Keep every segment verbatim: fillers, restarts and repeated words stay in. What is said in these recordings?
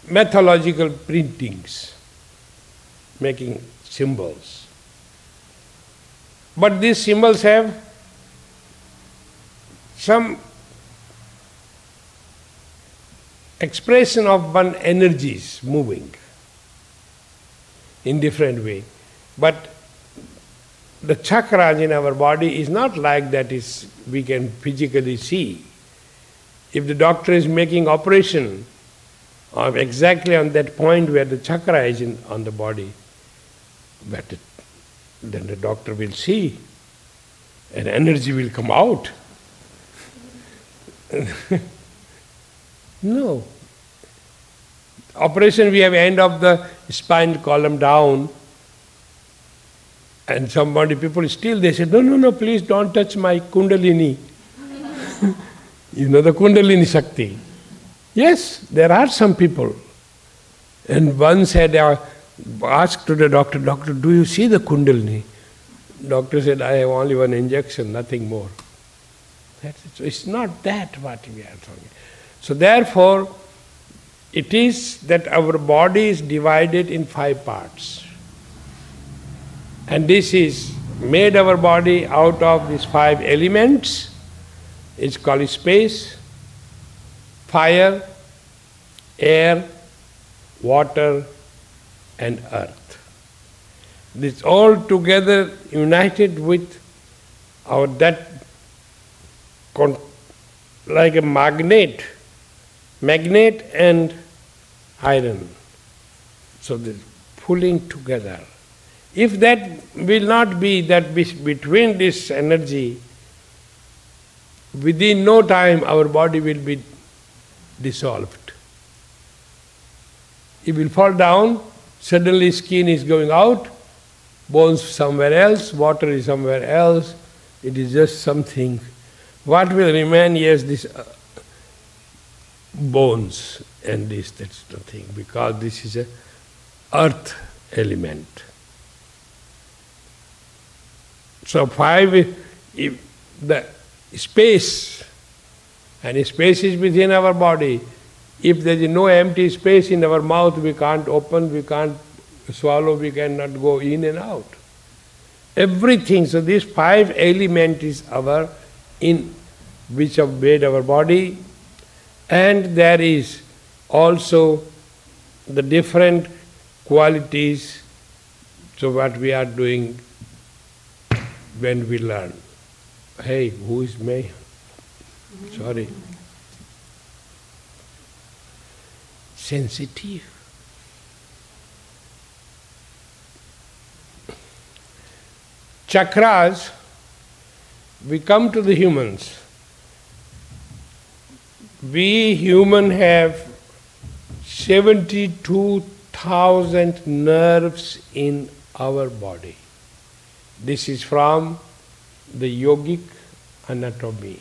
mythological printings, making symbols. But these symbols have some expression of one energies moving in different way. But the chakras in our body is not like that is we can physically see. If the doctor is making operation of exactly on that point where the chakra is in, on the body, but it, then the doctor will see and energy will come out. No. Operation, we have end of the spine column down, and somebody, people still, they say, no, no, no, please don't touch my kundalini. You know the kundalini Shakti. Yes, there are some people. And one said, I asked to the doctor, doctor, do you see the kundalini? Doctor said, I have only one injection, nothing more. That's it. So it's not that what we are talking. So therefore, it is that our body is divided in five parts. And this is made our body out of these five elements. It's called space, fire, air, water, and earth. This all together united with our that con- like a magnet, magnet and iron. So the pulling together. If that will not be that be- between this energy, within no time our body will be dissolved. It will fall down, suddenly skin is going out, bones somewhere else, water is somewhere else, it is just something. What will remain? Yes, this uh, bones and this, that's the thing, because this is a earth element. So five, if the space, and space is within our body. If there is no empty space in our mouth, we can't open, we can't swallow, we cannot go in and out. Everything, so these five elements is our, in which have made our body, and there is also the different qualities, so what we are doing when we learn. Hey, who is me? Sorry. Sensitive. Chakras, we come to the humans. We human have seventy-two thousand nerves in our body. This is from the yogic anatomy.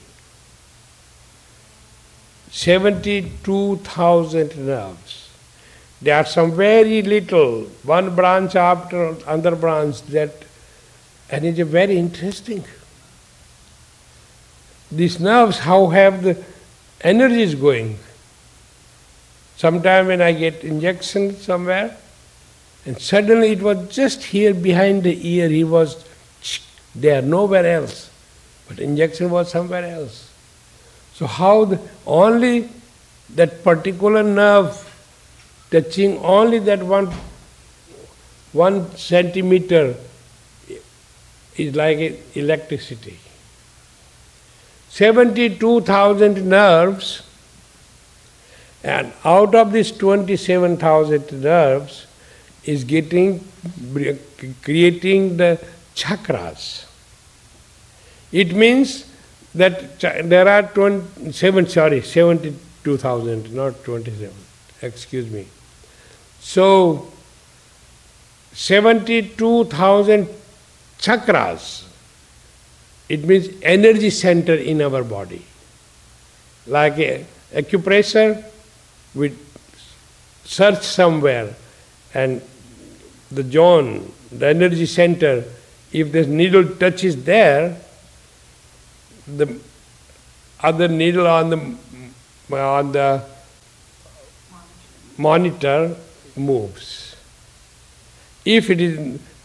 seventy-two thousand nerves. There are some very little, one branch after another branch, that, and it's very interesting. These nerves, how have the energies going? Sometime when I get injection somewhere, and suddenly it was just here behind the ear, he was there, nowhere else. But injection was somewhere else. So how the, only that particular nerve touching only that one, one centimeter is like electricity. seventy-two thousand nerves, and out of these twenty-seven thousand nerves is getting, creating the chakras. It means that there are twenty-seven, sorry, seventy-two thousand, not twenty-seven, excuse me. So, seventy-two thousand chakras, it means energy center in our body. Like a acupressure, we search somewhere and the zone, the energy center, if the needle touches there, the other needle on the on the monitor moves. If it is